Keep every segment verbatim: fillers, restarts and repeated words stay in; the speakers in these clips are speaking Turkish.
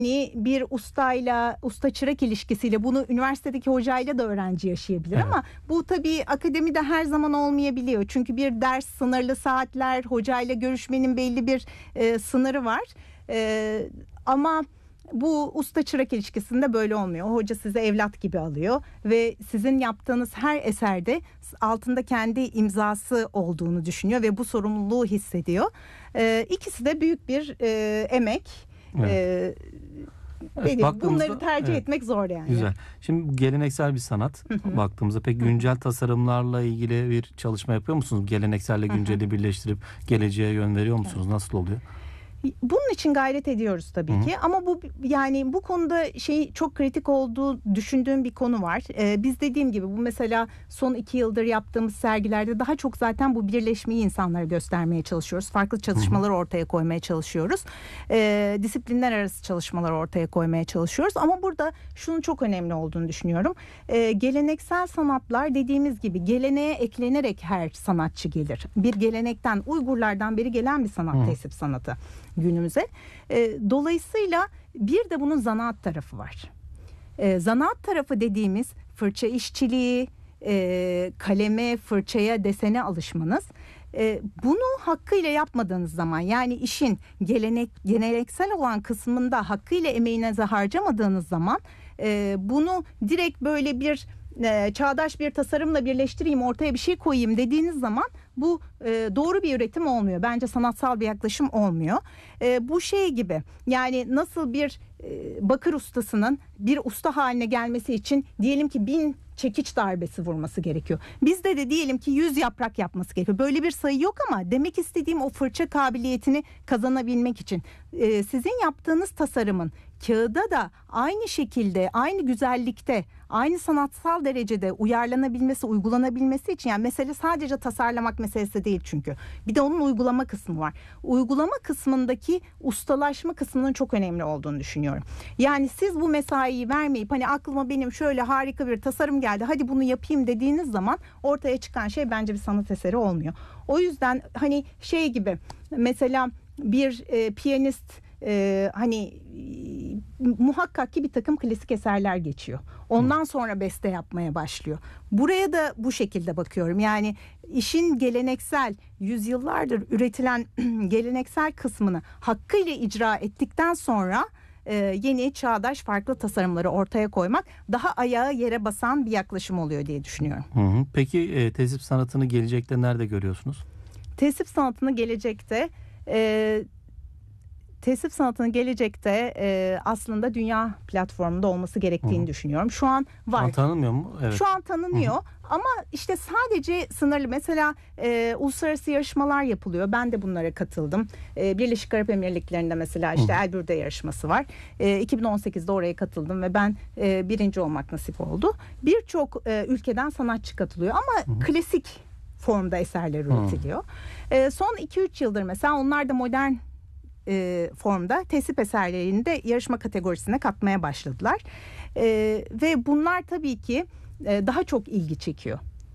bir ustayla, usta çırak ilişkisiyle, bunu üniversitedeki hocayla da öğrenci yaşayabilir, evet. Ama bu tabii akademide her zaman olmayabiliyor. Çünkü bir ders sınırlı saatler, hocayla görüşmenin belli bir e, sınırı var. E, ama bu usta çırak ilişkisinde böyle olmuyor. O hoca sizi evlat gibi alıyor ve sizin yaptığınız her eserde altında kendi imzası olduğunu düşünüyor ve bu sorumluluğu hissediyor. E, ikisi de büyük bir e, emek. Evet. Ee, Evet, bunları tercih evet. etmek zor yani. Güzel. Şimdi geleneksel bir sanat baktığımızda pek güncel tasarımlarla ilgili bir çalışma yapıyor musunuz? Gelenekselle günceli birleştirip geleceğe yön veriyor musunuz? Evet. Nasıl oluyor? Bunun için gayret ediyoruz tabii Hı-hı. ki ama bu yani bu konuda şey çok kritik olduğu düşündüğüm bir konu var. Ee, biz dediğim gibi bu mesela son iki yıldır yaptığımız sergilerde daha çok zaten bu birleşmeyi insanlara göstermeye çalışıyoruz. Farklı çalışmalar Hı-hı. ortaya koymaya çalışıyoruz. Ee, disiplinler arası çalışmalar ortaya koymaya çalışıyoruz ama burada şunun çok önemli olduğunu düşünüyorum. Ee, geleneksel sanatlar dediğimiz gibi geleneğe eklenerek her sanatçı gelir. Bir gelenekten, Uygurlardan beri gelen bir sanat Hı-hı. tesip sanatı günümüze. E, dolayısıyla bir de bunun zanaat tarafı var. E, zanaat tarafı dediğimiz fırça işçiliği, e, kaleme, fırçaya, desene alışmanız. E, bunu hakkıyla yapmadığınız zaman, yani işin gelenek, geleneksel olan kısmında hakkıyla emeğinizi harcamadığınız zaman e, bunu direkt böyle bir e, çağdaş bir tasarımla birleştireyim, ortaya bir şey koyayım dediğiniz zaman bu e, doğru bir üretim olmuyor. Bence sanatsal bir yaklaşım olmuyor. E, bu şey gibi, yani nasıl bir e, bakır ustasının bir usta haline gelmesi için diyelim ki bin çekiç darbesi vurması gerekiyor. Bizde de diyelim ki yüz yaprak yapması gerekiyor. Böyle bir sayı yok ama demek istediğim o fırça kabiliyetini kazanabilmek için e, sizin yaptığınız tasarımın kağıda da aynı şekilde, aynı güzellikte, aynı sanatsal derecede uyarlanabilmesi, uygulanabilmesi için, yani mesele sadece tasarlamak meselesi değil çünkü. Bir de onun uygulama kısmı var. Uygulama kısmındaki ustalaşma kısmının çok önemli olduğunu düşünüyorum. Yani siz bu mesaiyi vermeyip hani aklıma benim şöyle harika bir tasarım geldi, hadi bunu yapayım dediğiniz zaman ortaya çıkan şey bence bir sanat eseri olmuyor. O yüzden hani şey gibi, mesela bir e, piyanist Ee, hani e, muhakkak ki bir takım klasik eserler geçiyor. Ondan sonra beste yapmaya başlıyor. Buraya da bu şekilde bakıyorum. Yani işin geleneksel, yüzyıllardır üretilen geleneksel kısmını hakkıyla icra ettikten sonra e, yeni çağdaş farklı tasarımları ortaya koymak daha ayağı yere basan bir yaklaşım oluyor diye düşünüyorum. Hı hı. Peki e, tesip sanatını gelecekte nerede görüyorsunuz? Tesip sanatını gelecekte e, Tesip sanatının gelecekte e, aslında dünya platformunda olması gerektiğini Hı-hı. düşünüyorum. Şu an var. Şu an tanınmıyor mu? Evet. Şu an tanınıyor Hı-hı. ama işte sadece sınırlı. Mesela e, uluslararası yarışmalar yapılıyor. Ben de bunlara katıldım. E, Birleşik Arap Emirlikleri'nde mesela işte Hı-hı. Elbürde yarışması var. E, iki bin on sekizde oraya katıldım ve ben e, birinci olmak nasip oldu. Birçok e, ülkeden sanatçı katılıyor ama Hı-hı. klasik formda eserler üretiliyor. E, son iki üç yıldır mesela onlar da modern E, formda tesip eserlerini de yarışma kategorisine katmaya başladılar. E, ve bunlar tabii ki e, daha çok ilgi çekiyor.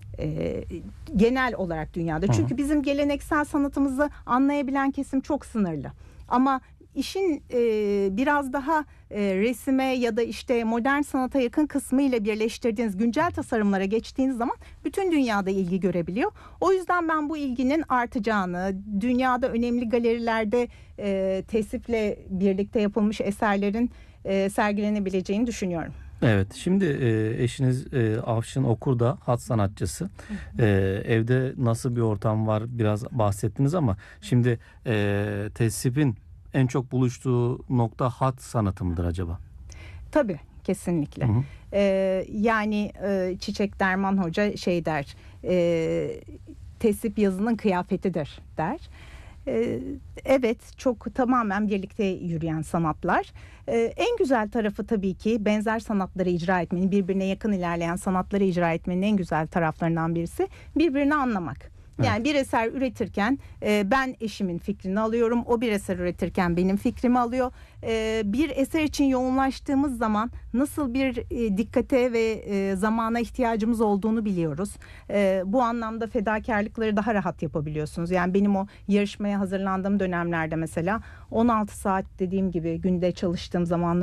E, genel olarak dünyada. Hı-hı. Çünkü bizim geleneksel sanatımızı anlayabilen kesim çok sınırlı. Ama işin e, biraz daha e, resime ya da işte modern sanata yakın kısmı ile birleştirdiğiniz güncel tasarımlara geçtiğiniz zaman bütün dünyada ilgi görebiliyor. O yüzden ben bu ilginin artacağını, dünyada önemli galerilerde e, tesifle birlikte yapılmış eserlerin e, sergilenebileceğini düşünüyorum. Evet, şimdi e, eşiniz e, Afşin Okur da hat sanatçısı. E, evde nasıl bir ortam var biraz bahsettiniz ama şimdi e, tesipin en çok buluştuğu nokta hat sanatı mıdır acaba? Tabii, kesinlikle. Hı hı. Ee, yani e, Çiçek Derman Hoca şey der, e, tesip yazının kıyafetidir der. Ee, evet, çok tamamen birlikte yürüyen sanatlar. Ee, en güzel tarafı tabii ki benzer sanatları icra etmenin, birbirine yakın ilerleyen sanatları icra etmenin en güzel taraflarından birisi birbirini anlamak. Yani evet. bir eser üretirken e, ben eşimin fikrini alıyorum. O bir eser üretirken benim fikrimi alıyor. E, bir eser için yoğunlaştığımız zaman nasıl bir e, dikkate ve e, zamana ihtiyacımız olduğunu biliyoruz. E, bu anlamda fedakarlıkları daha rahat yapabiliyorsunuz. Yani benim o yarışmaya hazırlandığım dönemlerde mesela on altı saat dediğim gibi günde çalıştığım zamanlar